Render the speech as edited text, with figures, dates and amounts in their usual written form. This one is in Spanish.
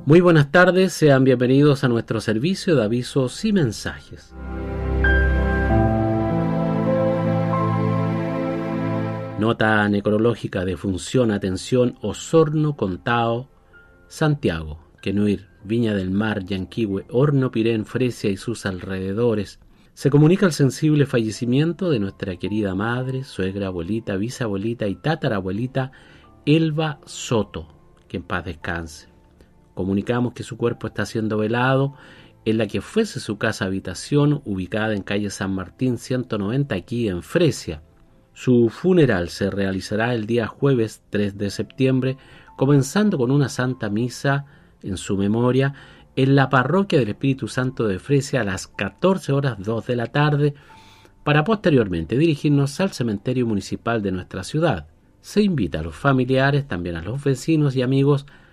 Muy buenas tardes, sean bienvenidos a nuestro servicio de avisos y mensajes. Nota necrológica de función, atención, Osorno, Contao, Santiago, Quenuir, Viña del Mar, Yanquihue, Horno Pirén, Fresia y sus alrededores. Se comunica el sensible fallecimiento de nuestra querida madre, suegra, abuelita, bisabuelita y tatarabuelita Elba Soto, que en paz descanse. Comunicamos que su cuerpo está siendo velado en la que fuese su casa habitación, ubicada en calle San Martín 190, aquí en Fresia. Su funeral se realizará el día jueves 3 de septiembre, comenzando con una santa misa en su memoria en la parroquia del Espíritu Santo de Fresia a las 14:02 de la tarde, para posteriormente dirigirnos al cementerio municipal de nuestra ciudad. Se invita a los familiares, también a los vecinos y amigos,